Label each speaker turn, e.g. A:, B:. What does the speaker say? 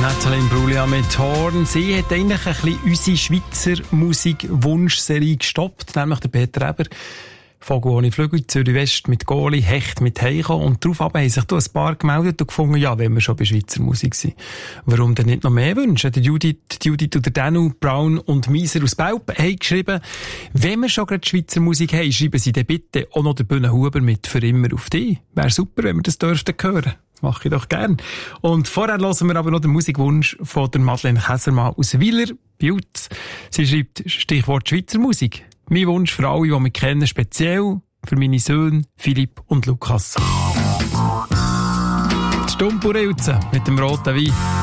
A: Nathalie Imbruglia mit Horn. Sie hat eigentlich ein bisschen unsere Schweizer Musik-Wunschserie gestoppt, nämlich der Peter Eber. Vogel ohne Flügel, Zürich West mit Goli, Hecht mit Heiko. Und darauf haben sich da ein paar gemeldet und gefunden, ja, wenn wir schon bei Schweizer Musik sind, warum denn nicht noch mehr wünschen? Der Judith oder Danu, Brown und Mieser aus Belp haben geschrieben, wenn wir schon gerade Schweizer Musik haben, schreiben sie dann bitte auch noch den Bühne Huber mit «Für immer auf dich». Wäre super, wenn wir das dürften hören. Mache ich doch gern. Und vorher hören wir aber noch den Musikwunsch von der Madeleine Käsermann aus Weiler, Biut. Sie schreibt Stichwort Schweizer Musik. Mein Wunsch für alle, die mich kennen, speziell für meine Söhne Philipp und Lukas. Die Stumpurilze mit dem roten Wein.